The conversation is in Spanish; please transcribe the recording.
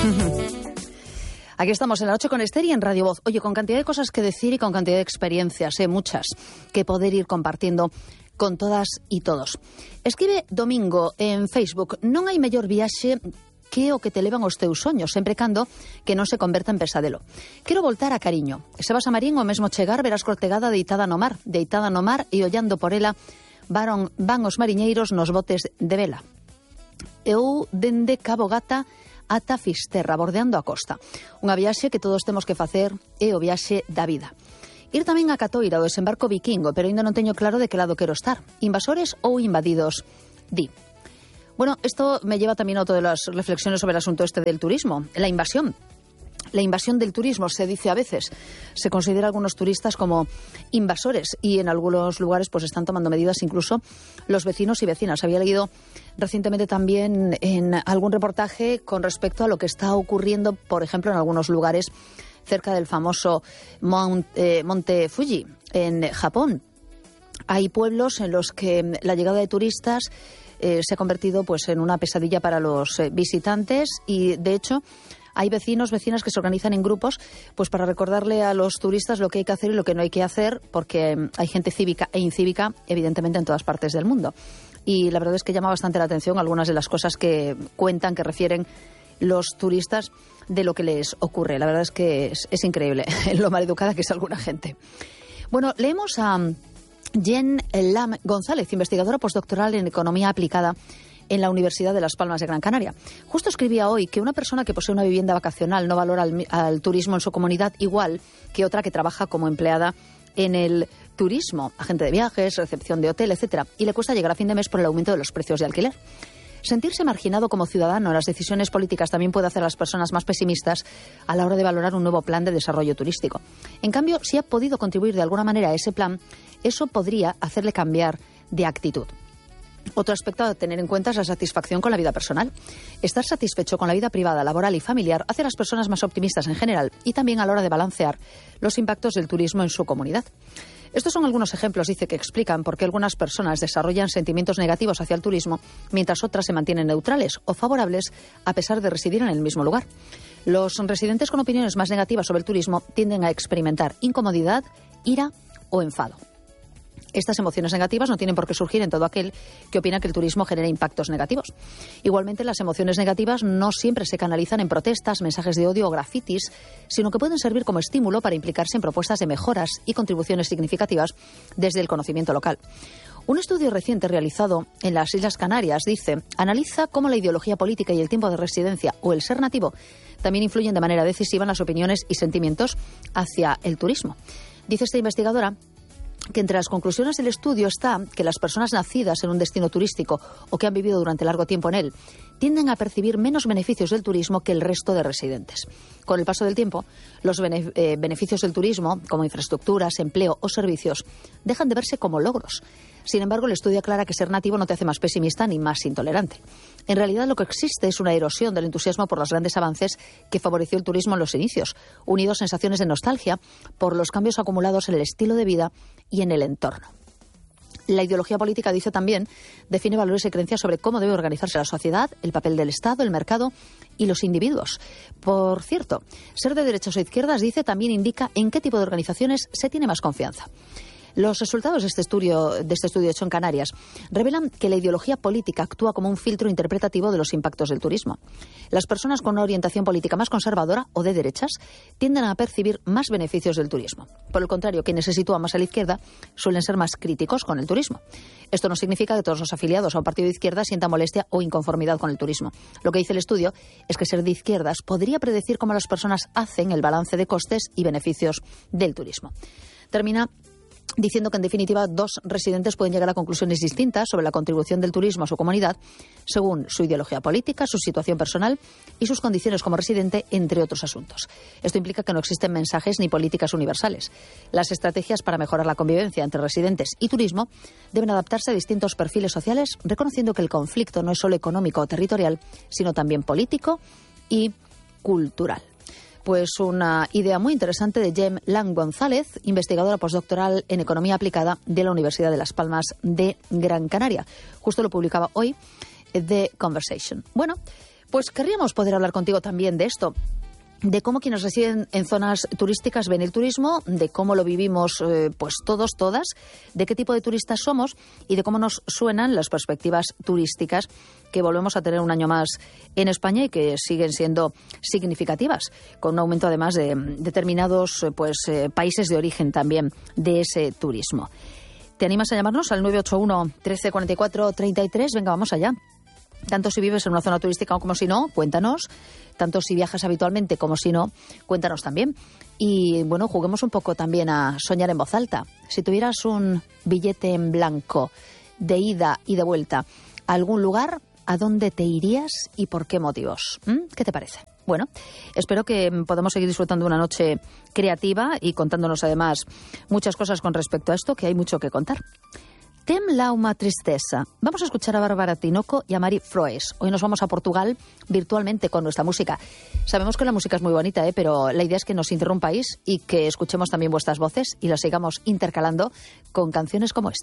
Aquí estamos en la noche con Esther y en Radio Voz. Oye, con cantidad de cosas que decir y con cantidad de experiencias, muchas, que poder ir compartiendo con todas y todos. Escribe Domingo en Facebook: non hai mellor viaxe que o que te levan os teus soños, sempre cando que non se converta en pesadelo. Quero voltar a Cariño. Se vas a Marín, o mesmo chegar, verás Cortegada deitada no mar e ollando por ela van os mariñeiros nos botes de vela. Eu dende Cabo Gata ata Fisterra, bordeando a costa. Unha viaxe que todos temos que facer é o viaxe da vida. Ir tamén a Catoira, o desembarco vikingo, pero ainda non teño claro de que lado quero estar. Invasores ou invadidos, di. Bueno, esto me lleva también a otra de las reflexiones sobre el asunto este del turismo, la invasión. La invasión del turismo, se dice a veces. Se considera a algunos turistas como invasores y en algunos lugares pues están tomando medidas incluso los vecinos y vecinas. Había leído recientemente también en algún reportaje con respecto a lo que está ocurriendo, por ejemplo, en algunos lugares cerca del famoso Monte Fuji, en Japón. Hay pueblos en los que la llegada de turistas se ha convertido pues en una pesadilla para los visitantes y, de hecho, hay vecinos, vecinas que se organizan en grupos pues para recordarle a los turistas lo que hay que hacer y lo que no hay que hacer, porque hay gente cívica e incívica, evidentemente, en todas partes del mundo. Y la verdad es que llama bastante la atención algunas de las cosas que cuentan, que refieren los turistas de lo que les ocurre. La verdad es que es increíble lo maleducada que es alguna gente. Bueno, leemos a Jen Lam González, investigadora postdoctoral en Economía Aplicada en la Universidad de Las Palmas de Gran Canaria. Justo escribía hoy que una persona que posee una vivienda vacacional no valora al turismo en su comunidad igual que otra que trabaja como empleada en el turismo, agente de viajes, recepción de hotel, etcétera, y le cuesta llegar a fin de mes por el aumento de los precios de alquiler. Sentirse marginado como ciudadano en las decisiones políticas también puede hacer a las personas más pesimistas a la hora de valorar un nuevo plan de desarrollo turístico. En cambio, si ha podido contribuir de alguna manera a ese plan, eso podría hacerle cambiar de actitud. Otro aspecto a tener en cuenta es la satisfacción con la vida personal. Estar satisfecho con la vida privada, laboral y familiar hace a las personas más optimistas en general y también a la hora de balancear los impactos del turismo en su comunidad. Estos son algunos ejemplos, dice, que explican por qué algunas personas desarrollan sentimientos negativos hacia el turismo, mientras otras se mantienen neutrales o favorables a pesar de residir en el mismo lugar. Los residentes con opiniones más negativas sobre el turismo tienden a experimentar incomodidad, ira o enfado. Estas emociones negativas no tienen por qué surgir en todo aquel que opina que el turismo genera impactos negativos. Igualmente, las emociones negativas no siempre se canalizan en protestas, mensajes de odio o grafitis, sino que pueden servir como estímulo para implicarse en propuestas de mejoras y contribuciones significativas desde el conocimiento local. Un estudio reciente realizado en las Islas Canarias, dice, analiza cómo la ideología política y el tiempo de residencia o el ser nativo también influyen de manera decisiva en las opiniones y sentimientos hacia el turismo. Dice esta investigadora que entre las conclusiones del estudio está que las personas nacidas en un destino turístico o que han vivido durante largo tiempo en él tienden a percibir menos beneficios del turismo que el resto de residentes. Con el paso del tiempo, los beneficios del turismo, como infraestructuras, empleo o servicios, dejan de verse como logros. Sin embargo, el estudio aclara que ser nativo no te hace más pesimista ni más intolerante. En realidad, lo que existe es una erosión del entusiasmo por los grandes avances que favoreció el turismo en los inicios, unidos a sensaciones de nostalgia por los cambios acumulados en el estilo de vida y en el entorno. La ideología política, dice también, define valores y creencias sobre cómo debe organizarse la sociedad, el papel del Estado, el mercado y los individuos. Por cierto, ser de derechas o izquierdas, dice, también indica en qué tipo de organizaciones se tiene más confianza. Los resultados de este estudio hecho en Canarias revelan que la ideología política actúa como un filtro interpretativo de los impactos del turismo. Las personas con una orientación política más conservadora o de derechas tienden a percibir más beneficios del turismo. Por el contrario, quienes se sitúan más a la izquierda suelen ser más críticos con el turismo. Esto no significa que todos los afiliados a un partido de izquierda sientan molestia o inconformidad con el turismo. Lo que dice el estudio es que ser de izquierdas podría predecir cómo las personas hacen el balance de costes y beneficios del turismo. Termina diciendo que, en definitiva, dos residentes pueden llegar a conclusiones distintas sobre la contribución del turismo a su comunidad según su ideología política, su situación personal y sus condiciones como residente, entre otros asuntos. Esto implica que no existen mensajes ni políticas universales. Las estrategias para mejorar la convivencia entre residentes y turismo deben adaptarse a distintos perfiles sociales, reconociendo que el conflicto no es solo económico o territorial, sino también político y cultural. Pues una idea muy interesante de Jem Lam González, investigadora postdoctoral en Economía Aplicada de la Universidad de Las Palmas de Gran Canaria. Justo lo publicaba hoy The Conversation. Bueno, Pues querríamos poder hablar contigo también de esto, de cómo quienes residen en zonas turísticas ven el turismo, de cómo lo vivimos pues todos, todas, de qué tipo de turistas somos y de cómo nos suenan las perspectivas turísticas que volvemos a tener un año más en España y que siguen siendo significativas, con un aumento además de determinados países de origen también de ese turismo. ¿Te animas a llamarnos al 981 13 44 33? Venga, vamos allá. Tanto si vives en una zona turística como si no, cuéntanos. Tanto si viajas habitualmente como si no, cuéntanos también. Y bueno, juguemos un poco también a soñar en voz alta. Si tuvieras un billete en blanco de ida y de vuelta a algún lugar, ¿a dónde te irías y por qué motivos? ¿Qué te parece? Bueno, espero que podamos seguir disfrutando de una noche creativa y contándonos además muchas cosas con respecto a esto, que hay mucho que contar. Tem l'auma tristeza. Vamos a escuchar a Bárbara Tinoco y a Mari Froes. Hoy nos vamos a Portugal virtualmente con nuestra música. Sabemos que la música es muy bonita, pero la idea es que nos interrumpáis y que escuchemos también vuestras voces y las sigamos intercalando con canciones como esta.